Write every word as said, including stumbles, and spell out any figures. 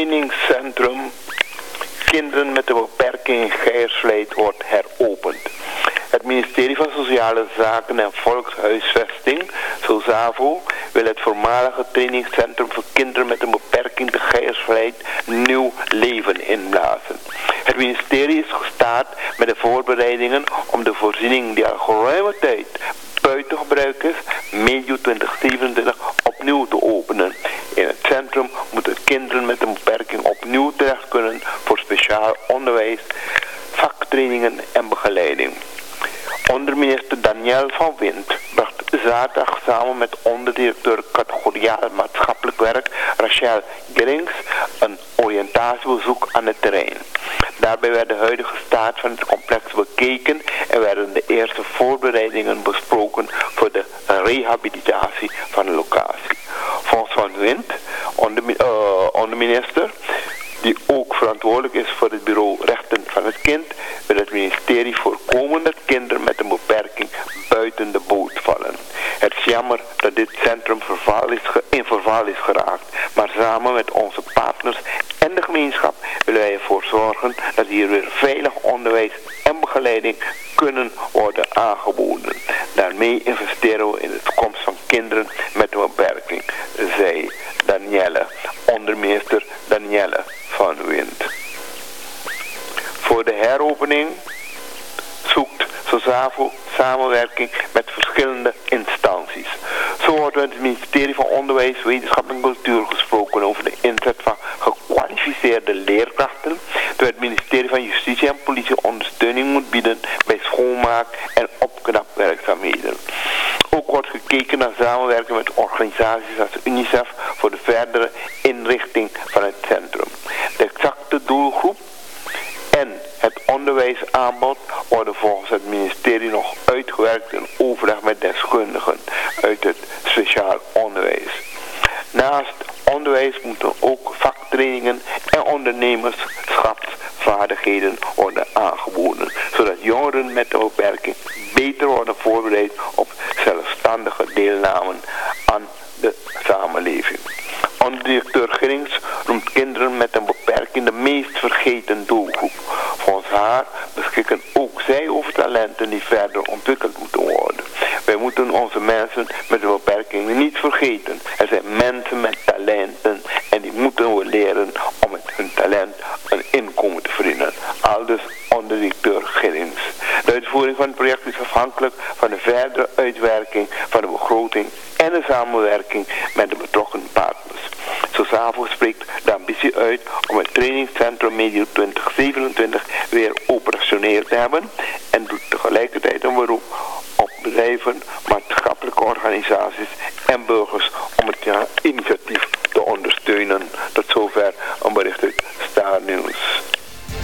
trainingscentrum Kinderen met een Beperking in Geiersvliet wordt heropend. Het ministerie van Sociale Zaken en Volkshuisvesting, SOZAVO, wil het voormalige trainingscentrum voor kinderen met een beperking te Geiersvliet nieuw leven inblazen. Het ministerie is gestart met de voorbereidingen om de voorziening die al geruime tijd buiten gebruik is, medio twintig zevenentwintig opnieuw te openen. In het centrum moeten kinderen met een beperking opnieuw terecht kunnen voor speciaal onderwijs, vaktrainingen en begeleiding. Onderminister Daniel van Wind bracht zaterdag samen met onderdirecteur categoriaal maatschappelijk werk Rachel Gerings een oriëntatiebezoek aan het terrein. Daarbij werd de huidige staat van het complex bekeken en werden de eerste voorbereidingen besproken voor de rehabilitatie van de locatie. Volgens Van Wind, onder, uh, onderminister, die ook verantwoordelijk is voor het bureau Rechten van het Kind, wil het ministerie voorkomen dat kinderen met een beperking buiten de boot vallen. Het is jammer dat dit centrum verval is ge- in verval is geraakt, maar samen met onze partners en de gemeenschap willen wij ervoor zorgen dat hier weer veilig onderwijs en begeleiding kunnen worden aangeboden. Daarmee investeren we in de toekomst van kinderen met een beperking, zei Danielle, onderminister Danielle van Wind. Voor de heropening zoekt SOZAVO samenwerking met verschillende instanties. Zo wordt met het ministerie van Onderwijs, Wetenschap en Cultuur gesproken over de inzet van gekwalificeerde leerkrachten, terwijl het ministerie van Justitie en Politie ondersteuning moet bieden bij schoonmaak- en opknapwerkzaamheden. Ook wordt gekeken naar samenwerking met organisaties als UNICEF voor de verdere inrichting van het centrum. De exacte doelgroep en het onderwijsaanbod worden volgens het ministerie nog uitgewerkt in overleg met deskundigen uit het speciaal onderwijs. Naast onderwijs moeten ook vaktrainingen en ondernemerschapsvaardigheden worden aangeboden, zodat jongeren met een beperking beter worden voorbereid op zelfstandige deelname aan de samenleving. Onderdirecteur Gerings noemt kinderen met een beperking de meest vergeten doelgroep. Volgens haar beschikken ook zij over talenten die verder ontwikkeld moeten worden. Wij moeten onze mensen met een beperking niet vergeten. Er zijn mensen met talenten en die moeten we leren om met hun talent een inkomen te verdienen. Aldus onderdirecteur Gerings. De uitvoering van het project is afhankelijk van de verdere uitwerking van de begroting en de samenwerking met de betrokken partners. SOZAVO spreekt de ambitie uit om het trainingscentrum medio twintig zevenentwintig weer operationeel te hebben en doet tegelijkertijd een beroep op bedrijven, maatschappelijke organisaties en burgers om het initiatief